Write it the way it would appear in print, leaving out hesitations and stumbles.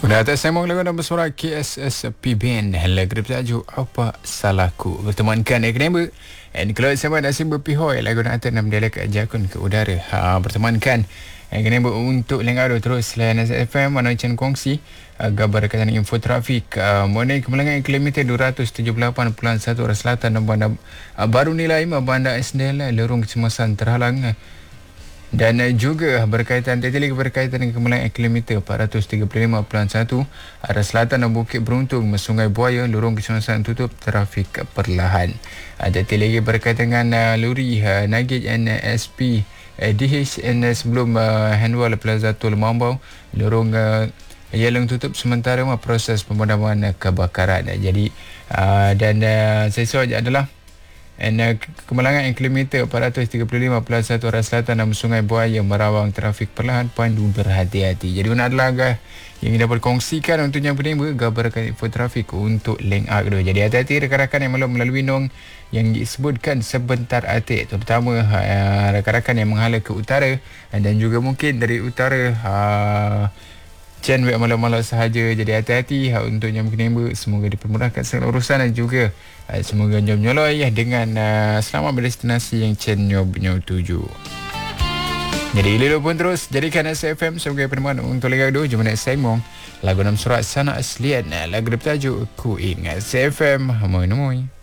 Dah tak sembang lagu dan bersuara KSSP Band. Lagu bertajuk Apa Salahku. Bertemankan Ek Nember. Dan kalau sama nak simba pihoi lagu nak atas dalam dialek jakun ke udara. Bertemankan Ek Nember untuk lengkau terus layan SFM mana cen kongsi gambar rekatan info trafik mengenai kemalangan kilometer 278.1 arah selatan dan bandar baru nilai bandar SDL lorong kecemasan terhalang. Dan juga berkaitan dengan kemalangan kilometer 435.1 arah selatan dan Bukit Beruntung Sungai Buaya lorong kecemasan tutup trafik perlahan. Detail lagi berkaitan dengan lori Nagij NSP DHN sebelum Handwall Plaza Tol Mambau lorong Yelong tutup sementara proses pemadaman kebakaran. Jadi dan sesuai adalah kemalangan kilometer 435.1 arah selatan dan Sungai Buaya merawang trafik perlahan, pandu berhati-hati. Jadi ini adalah yang dapat kongsikan untuk yang penerima gambarkan info trafik untuk link up dulu. Jadi hati-hati rakan-rakan yang malam melalui nong yang disebutkan sebentar atik, terutama rakan-rakan yang menghala ke utara dan juga mungkin dari utara Chen wek malam-malam sahaja. Jadi hati-hati untuk yang penerima, semoga dipermudahkan segala urusan dan juga semoga jom nyoloi dengan selamat berdestinasi yang Chen nyob tuju. Jadi lilo pun terus jadikan SFM sebagai peneman untuk lagu dua. Jom nak sembang lagu 6 surat sana aslian lagu bertajuk Ku Ingat. SFM Hamoi Namoi.